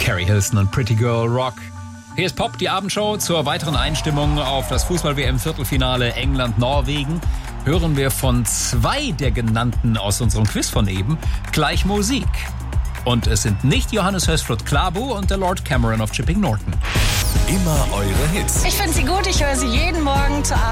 Carrie Hilson und Pretty Girl Rock. Hier ist Pop, die Abendshow. Zur weiteren Einstimmung auf das Fußball-WM-Viertelfinale England-Norwegen hören wir von 2 der genannten aus unserem Quiz von eben gleich Musik. Und es sind nicht Johannes Hösflot Klabu und der Lord Cameron of Chipping Norton. Immer eure Hits. Ich finde sie gut, ich höre sie jeden Morgen zur Arbeit.